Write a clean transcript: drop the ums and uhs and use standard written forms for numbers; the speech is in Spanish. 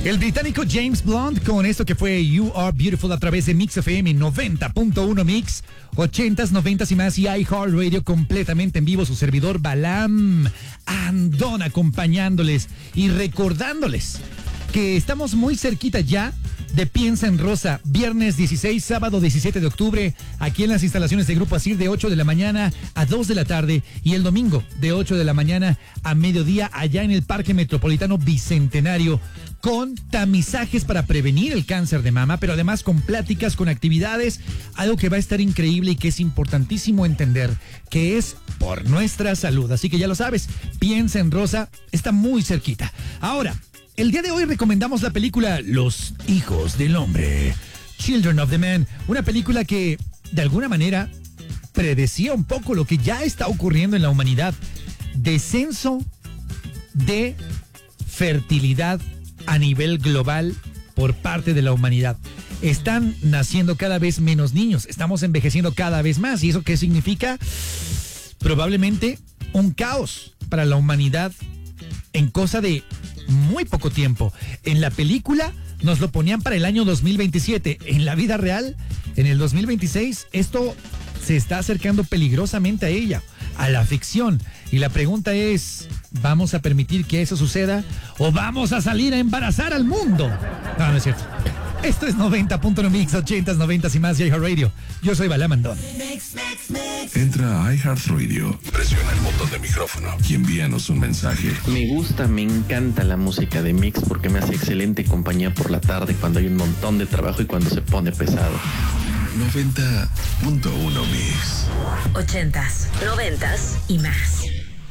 El británico James Blunt con esto que fue You Are Beautiful a través de Mix FM 90.1 Mix, 80s, 90s y más, y iHeartRadio completamente en vivo. Su servidor Balam Andón acompañándoles y recordándoles que estamos muy cerquita ya de Piensa en Rosa, viernes 16, sábado 17 de octubre, aquí en las instalaciones de Grupo Asir de 8 de la mañana a 2 de la tarde y el domingo de 8 de la mañana a mediodía allá en el Parque Metropolitano Bicentenario, con tamizajes para prevenir el cáncer de mama, pero además con pláticas, con actividades, algo que va a estar increíble y que es importantísimo entender, que es por nuestra salud. Así que ya lo sabes, Piensa en Rosa, está muy cerquita. Ahora, el día de hoy recomendamos la película Los Hijos del Hombre, Children of the Man, una película que de alguna manera predecía un poco lo que ya está ocurriendo en la humanidad. Descenso de fertilidad a nivel global por parte de la humanidad. Están naciendo cada vez menos niños, estamos envejeciendo cada vez más. ¿Y eso qué significa? Probablemente un caos para la humanidad en cosa de muy poco tiempo. En la película nos lo ponían para el año 2027. En la vida real, en el 2026, esto se está acercando peligrosamente a ella, a la ficción. Y la pregunta es, ¿vamos a permitir que eso suceda o vamos a salir a embarazar al mundo? No, no es cierto. Esto es 90.1 Mix, 80s, 90s y más de iHeartRadio. Yo soy Balam Andón. Entra a iHeartRadio, presiona el botón de micrófono y envíanos un mensaje. Me encanta la música de Mix porque me hace excelente compañía por la tarde cuando hay un montón de trabajo y cuando se pone pesado. 90.1 Mix. 80s, 90s y más.